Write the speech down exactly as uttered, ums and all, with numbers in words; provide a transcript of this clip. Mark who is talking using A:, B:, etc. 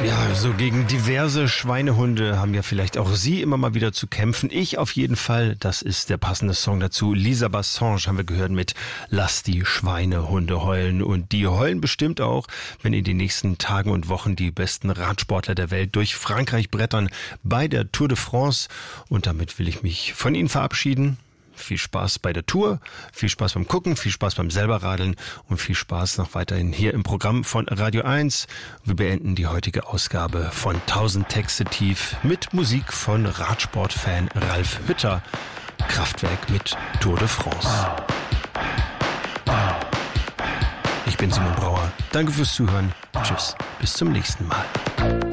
A: Ja, so gegen diverse Schweinehunde haben ja vielleicht auch Sie immer mal wieder zu kämpfen. Ich auf jeden Fall, das ist der passende Song dazu. Lisa Bassange haben wir gehört mit Lass die Schweinehunde heulen. Und die heulen bestimmt auch, wenn in den nächsten Tagen und Wochen die besten Radsportler der Welt durch Frankreich brettern bei der Tour de France. Und damit will ich mich von Ihnen verabschieden. Viel Spaß bei der Tour, viel Spaß beim Gucken, viel Spaß beim selber Radeln und viel Spaß noch weiterhin hier im Programm von Radio eins. Wir beenden die heutige Ausgabe von tausend Texte tief mit Musik von Radsportfan Ralf Hütter. Kraftwerk mit Tour de France. Ich bin Simon Brauer. Danke fürs Zuhören. Tschüss. Bis zum nächsten Mal.